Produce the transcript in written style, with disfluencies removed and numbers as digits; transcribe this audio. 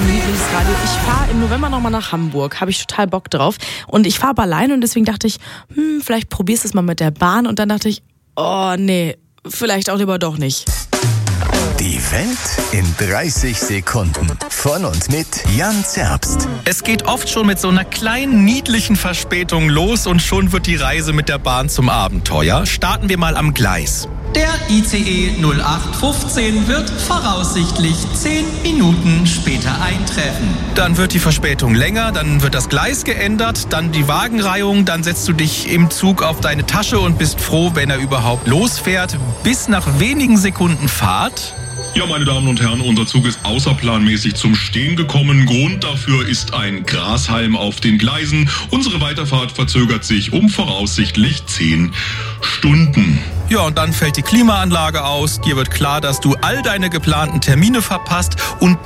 ein niedliches Radio. Ich fahre im November nochmal nach Hamburg. Habe ich total Bock drauf. Und ich fahre aber alleine und deswegen dachte ich, vielleicht probierst du es mal mit der Bahn. Und dann dachte ich, oh nee, vielleicht auch lieber doch nicht. Die Welt in 30 Sekunden. Von und mit Jan Zerbst. Es geht oft schon mit so einer kleinen, niedlichen Verspätung los und schon wird die Reise mit der Bahn zum Abenteuer. Starten wir mal am Gleis. Der ICE 0815 wird voraussichtlich 10 Minuten später eintreffen. Dann wird die Verspätung länger, dann wird das Gleis geändert, dann die Wagenreihung, dann setzt du dich im Zug auf deine Tasche und bist froh, wenn er überhaupt losfährt. Bis nach wenigen Sekunden Fahrt. Ja, meine Damen und Herren, unser Zug ist außerplanmäßig zum Stehen gekommen. Grund dafür ist ein Grashalm auf den Gleisen. Unsere Weiterfahrt verzögert sich um voraussichtlich 10 Stunden. Ja, und dann fällt die Klimaanlage aus. Dir wird klar, dass du all deine geplanten Termine verpasst und